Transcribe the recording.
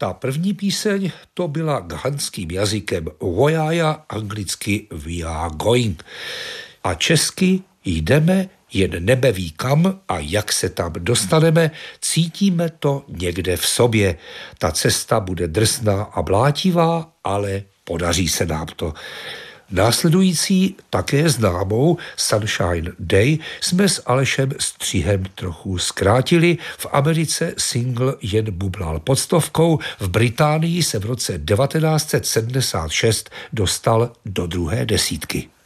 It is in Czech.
Ta první píseň to byla ghanským jazykem Vojaja, anglicky We are going. A česky Jdeme, jen nebe ví kam a jak se tam dostaneme, cítíme to někde v sobě. Ta cesta bude drsná a blátivá, ale podaří se nám to. Následující, také známou Sunshine Day jsme s Alešem Střihem trochu zkrátili. V Americe single jen bublal pod stovkou, v Británii se v roce 1976 dostal do 2. desítky.